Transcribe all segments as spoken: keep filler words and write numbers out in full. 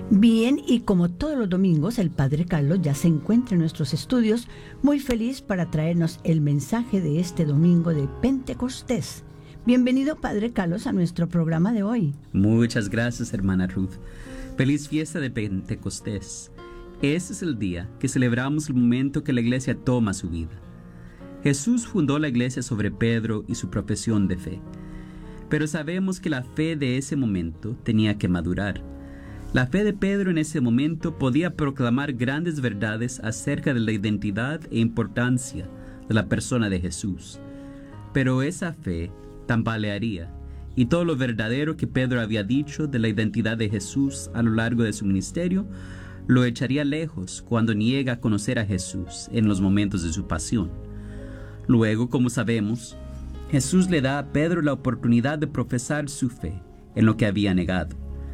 Bien, y como todos los domingos, el Padre Carlos ya se encuentra en nuestros estudios, muy feliz para traernos el mensaje de este domingo de Pentecostés. Bienvenido, Padre Carlos, a nuestro programa de hoy. Muchas gracias, hermana Ruth. Feliz fiesta de Pentecostés. Ese es el día que celebramos el momento que la iglesia toma su vida. Jesús fundó la iglesia sobre Pedro y su profesión de fe. Pero sabemos que la fe de ese momento tenía que madurar. La fe de Pedro en ese momento podía proclamar grandes verdades acerca de la identidad e importancia de la persona de Jesús. Pero esa fe tambalearía, y todo lo verdadero que Pedro había dicho de la identidad de Jesús a lo largo de su ministerio lo echaría lejos cuando niega a conocer a Jesús en los momentos de su pasión. Luego, como sabemos, Jesús le da a Pedro la oportunidad de profesar su fe en lo que había negado.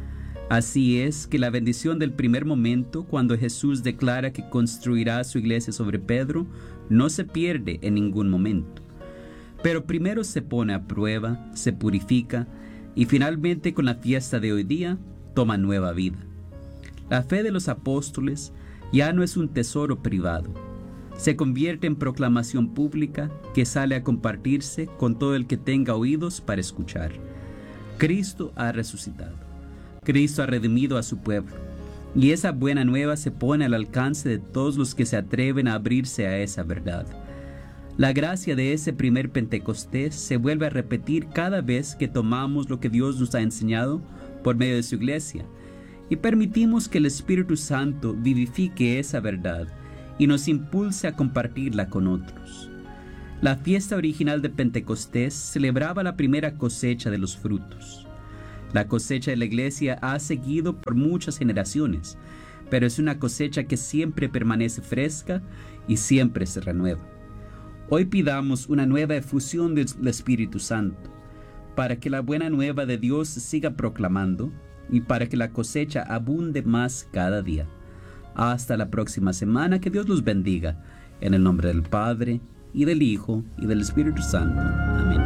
Así es que la bendición del primer momento, cuando Jesús declara que construirá su iglesia sobre Pedro, no se pierde en ningún momento. Pero primero se pone a prueba, se purifica y finalmente con la fiesta de hoy día toma nueva vida. La fe de los apóstoles ya no es un tesoro privado. Se convierte en proclamación pública que sale a compartirse con todo el que tenga oídos para escuchar. Cristo ha resucitado. Cristo ha redimido a su pueblo, y esa buena nueva se pone al alcance de todos los que se atreven a abrirse a esa verdad. La gracia de ese primer Pentecostés se vuelve a repetir cada vez que tomamos lo que Dios nos ha enseñado por medio de su iglesia, y permitimos que el Espíritu Santo vivifique esa verdad y nos impulse a compartirla con otros. La fiesta original de Pentecostés celebraba la primera cosecha de los frutos. La cosecha de la iglesia ha seguido por muchas generaciones, pero es una cosecha que siempre permanece fresca y siempre se renueva. Hoy pidamos una nueva efusión del Espíritu Santo, para que la buena nueva de Dios se siga proclamando y para que la cosecha abunde más cada día. Hasta la próxima semana, que Dios los bendiga. En el nombre del Padre, y del Hijo, y del Espíritu Santo. Amén.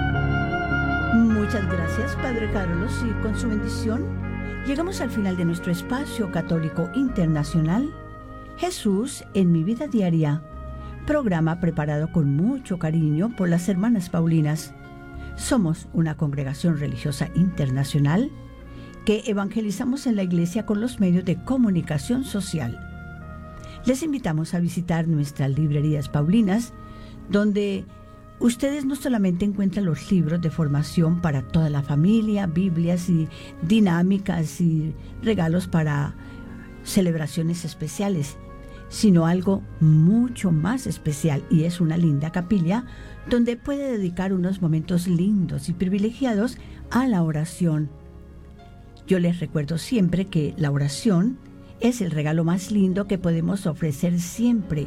Muchas gracias, Padre Carlos, y con su bendición llegamos al final de nuestro espacio católico internacional, Jesús en mi vida diaria, programa preparado con mucho cariño por las hermanas Paulinas. Somos una congregación religiosa internacional que evangelizamos en la iglesia con los medios de comunicación social. Les invitamos a visitar nuestras librerías Paulinas, donde ustedes no solamente encuentran los libros de formación para toda la familia, Biblias y dinámicas y regalos para celebraciones especiales, sino algo mucho más especial, y es una linda capilla donde puede dedicar unos momentos lindos y privilegiados a la oración. Yo les recuerdo siempre que la oración es el regalo más lindo que podemos ofrecer siempre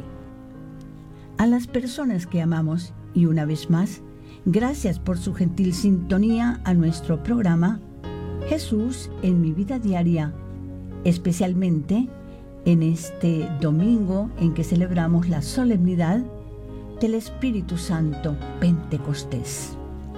a las personas que amamos. Y una vez más, gracias por su gentil sintonía a nuestro programa Jesús en mi vida diaria, especialmente en este domingo en que celebramos la solemnidad del Espíritu Santo Pentecostés.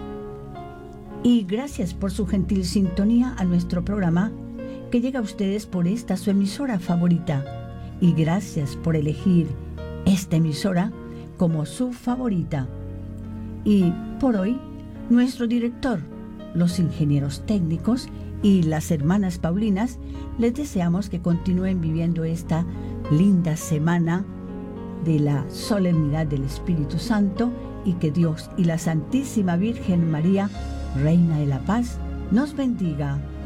Y gracias por su gentil sintonía a nuestro programa que llega a ustedes por esta su emisora favorita. Y gracias por elegir esta emisora como su favorita. Y por hoy, nuestro director, los ingenieros técnicos y las hermanas Paulinas, les deseamos que continúen viviendo esta linda semana de la solemnidad del Espíritu Santo, y que Dios y la Santísima Virgen María, Reina de la Paz, nos bendiga.